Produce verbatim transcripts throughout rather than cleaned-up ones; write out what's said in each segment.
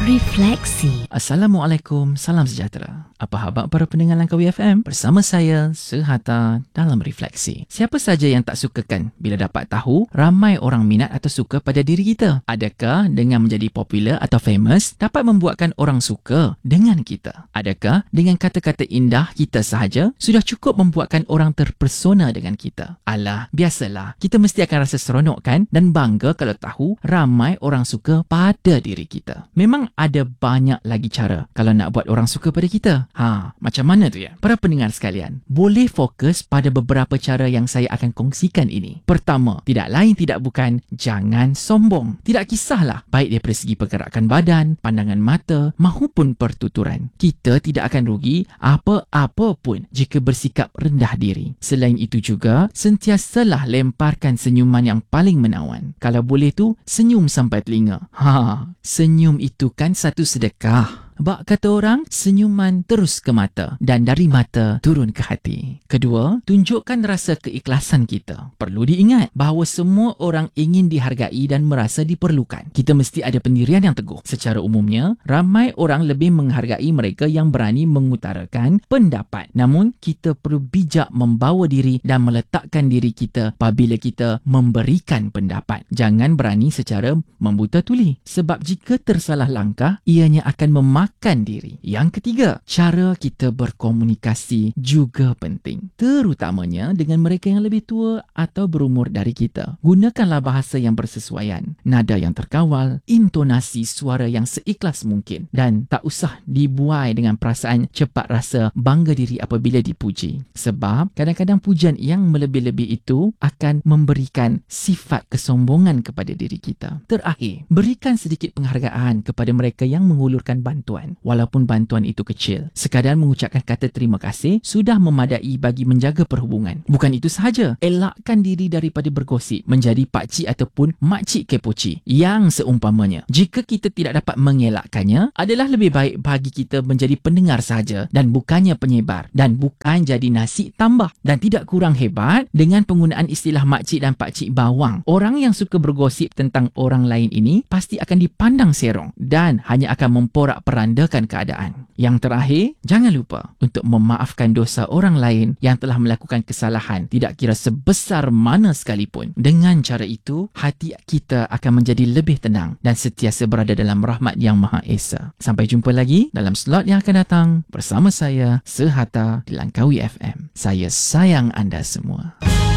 Refleksi. Assalamualaikum, salam sejahtera. Apa khabar para pendengar Langkawi F M? Bersama saya, Sehatta dalam Refleksi. Siapa saja yang tak sukakan bila dapat tahu ramai orang minat atau suka pada diri kita? Adakah dengan menjadi popular atau famous dapat membuatkan orang suka dengan kita? Adakah dengan kata-kata indah kita sahaja sudah cukup membuatkan orang terpersona dengan kita? Alah, biasalah. Kita mesti akan rasa seronok kan dan bangga kalau tahu ramai orang suka pada diri kita. Memang ada banyak lagi cara kalau nak buat orang suka pada kita. Ha, macam mana tu ya? Para pendengar sekalian, boleh fokus pada beberapa cara yang saya akan kongsikan ini. Pertama, tidak lain tidak bukan, jangan sombong. Tidak kisahlah, baik daripada segi pergerakan badan, pandangan mata, maupun pertuturan. Kita tidak akan rugi apa-apa pun jika bersikap rendah diri. Selain itu juga, sentiasalah lemparkan senyuman yang paling menawan. Kalau boleh tu, senyum sampai telinga. Ha, senyum itu kan satu sedekah. Bak kata orang, senyuman terus ke mata dan dari mata turun ke hati. Kedua, tunjukkan rasa keikhlasan kita. Perlu diingat bahawa semua orang ingin dihargai dan merasa diperlukan. Kita mesti ada pendirian yang teguh. Secara umumnya, ramai orang lebih menghargai mereka yang berani mengutarakan pendapat. Namun, kita perlu bijak membawa diri dan meletakkan diri kita apabila kita memberikan pendapat. Jangan berani secara membuta tuli. Sebab jika tersalah langkah, ianya akan memakan makan diri. Yang ketiga, cara kita berkomunikasi juga penting. Terutamanya dengan mereka yang lebih tua atau berumur dari kita. Gunakanlah bahasa yang bersesuaian, nada yang terkawal, intonasi suara yang seikhlas mungkin dan tak usah dibuai dengan perasaan cepat rasa bangga diri apabila dipuji. Sebab kadang-kadang pujian yang melebih-lebih itu akan memberikan sifat kesombongan kepada diri kita. Terakhir, berikan sedikit penghargaan kepada mereka yang mengulurkan bantuan. Walaupun bantuan itu kecil, sekadar mengucapkan kata terima kasih sudah memadai bagi menjaga perhubungan. Bukan itu sahaja, elakkan diri daripada bergosip menjadi pakcik ataupun makcik kepoci yang seumpamanya. Jika kita tidak dapat mengelakkannya, adalah lebih baik bagi kita menjadi pendengar sahaja dan bukannya penyebar, dan bukan jadi nasi tambah. Dan tidak kurang hebat dengan penggunaan istilah makcik dan pakcik bawang. Orang yang suka bergosip tentang orang lain ini pasti akan dipandang serong dan hanya akan memporak perandakan keadaan. Yang terakhir, jangan lupa untuk memaafkan dosa orang lain yang telah melakukan kesalahan, tidak kira sebesar mana sekalipun. Dengan cara itu, hati kita akan menjadi lebih tenang dan sentiasa berada dalam rahmat Yang Maha Esa. Sampai jumpa lagi dalam slot yang akan datang bersama saya, Sehatta di Langkawi F M. Saya sayang anda semua.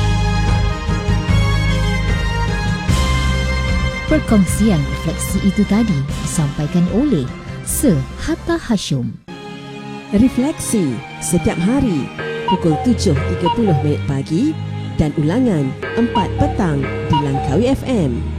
Perkongsian refleksi itu tadi disampaikan oleh Sehatta Hashim. Refleksi setiap hari pukul tujuh tiga puluh minit pagi dan ulangan empat petang di Langkawi F M.